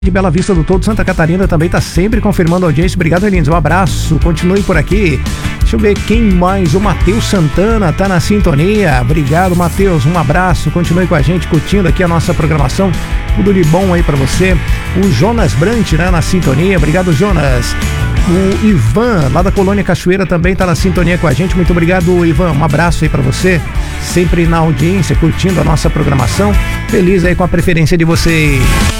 de Bela Vista do Todo, Santa Catarina, também está sempre confirmando a audiência. Obrigado, Elindes. Um abraço, continue por aqui. Deixa eu ver quem mais. O Matheus Santana tá na sintonia. Obrigado, Matheus. Um abraço, continue com a gente, curtindo aqui a nossa programação. Tudo de bom aí para você. O Jonas Brant, né, na sintonia. Obrigado, Jonas. O Ivan, lá da Colônia Cachoeira, também tá na sintonia com a gente. Muito obrigado, Ivan. Um abraço aí para você. Sempre na audiência, curtindo a nossa programação. Feliz aí com a preferência de vocês.